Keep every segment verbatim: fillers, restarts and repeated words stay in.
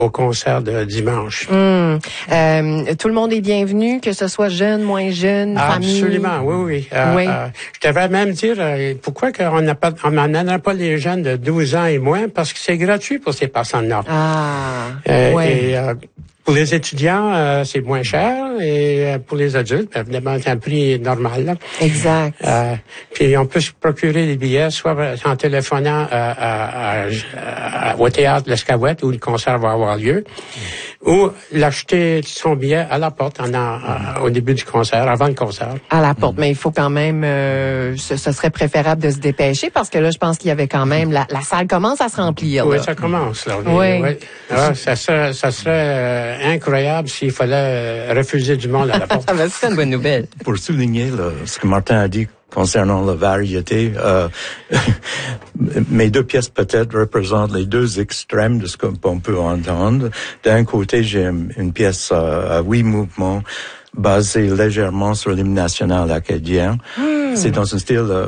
au concert de dimanche. Mmh. Euh, tout le monde est bienvenu, que ce soit jeune, moins jeune, famille. Absolument, oui, oui. Euh, oui. Euh, je devrais même dire euh, pourquoi qu'on n'a pas, on n'amènera pas les jeunes de douze ans et moins, parce que c'est gratuit pour ces personnes-là. Ah, euh, ouais. Et euh, pour les étudiants, euh, c'est moins cher, et euh, pour les adultes, évidemment, c'est un prix normal. Là. Exact. Euh, puis on peut se procurer des billets, soit en téléphonant à, à, à, à, au théâtre L'Escavouette où le concert va avoir lieu, ou l'acheter son billet à la porte en, en, au début du concert, avant le concert. À la porte, mais il faut quand même, euh, ce, ce serait préférable de se dépêcher parce que là, je pense qu'il y avait quand même, la, la salle commence à se remplir. Oui, là. ça commence. Là. Oui. oui. Ah, ça serait, ça serait euh, incroyable s'il fallait refuser du monde à la porte. Ben, c'est une bonne nouvelle. Pour souligner là, ce que Martin a dit concernant la variété, euh, mes deux pièces peut-être représentent les deux extrêmes de ce qu'on peut entendre. D'un côté, j'ai une pièce à, à huit mouvements basée légèrement sur l'hymne national acadien. Mm. C'est dans un style euh,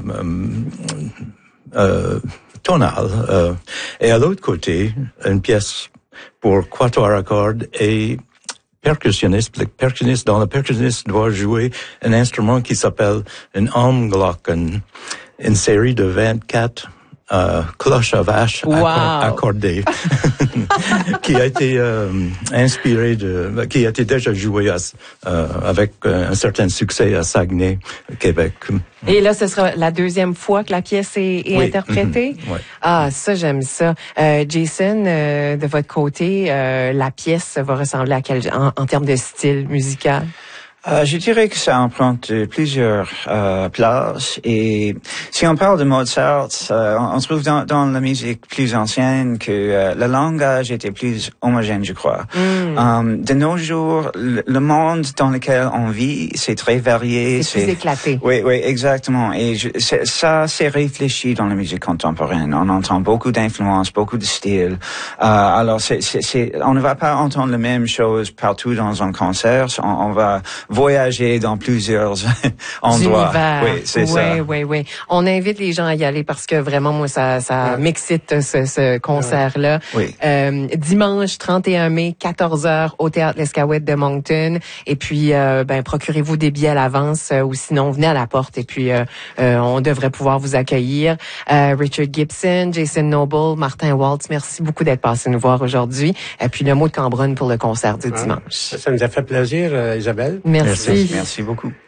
euh, tonal. Euh, et à l'autre côté, une pièce pour quatuor à cordes et percussionniste. Le percussionniste, dans le percussionniste doit jouer un instrument qui s'appelle un Armglocken, une série de vingt-quatre euh, cloches à vache wow. accordées, qui a été euh, inspiré de, qui a été déjà joué à, euh, avec un certain succès à Saguenay, Québec. Et là, ce sera la deuxième fois que la pièce est, est oui. interprétée. Mm-hmm. Oui. Ah, ça, j'aime ça. Euh, Jason, euh, de votre côté, euh, la pièce va ressembler à quel, en, en termes de style musical? Euh, je dirais que ça emprunte plusieurs euh, places, et si on parle de Mozart, euh, on, on se trouve dans, dans la musique plus ancienne que euh, le langage était plus homogène, je crois. Mm. Um, de nos jours, le, le monde dans lequel on vit, c'est très varié. C'est plus éclaté. Oui, oui, exactement. Et je, c'est, ça, c'est réfléchi dans la musique contemporaine. On entend beaucoup d'influences, beaucoup de styles. Euh, alors, c'est, c'est, c'est, on ne va pas entendre la même chose partout dans un concert. On, on va voyager dans plusieurs endroits. Univers. Oui, c'est oui, ça. Oui, oui, oui. On invite les gens à y aller parce que vraiment, moi, ça, ça ouais. m'excite ce, ce concert-là. Oui. Euh, dimanche trente et un mai, quatorze heures au théâtre L'Escavouette de Moncton. Et puis, euh, ben, procurez-vous des billets à l'avance euh, ou sinon venez à la porte et puis euh, euh, on devrait pouvoir vous accueillir. Euh, Richard Gibson, Jason Noble, Martin Waltz, merci beaucoup d'être passé nous voir aujourd'hui. Et puis le mot de Cambronne pour le concert du ouais. dimanche. Ça, ça nous a fait plaisir, euh, Isabelle. Merci. Merci. Merci beaucoup.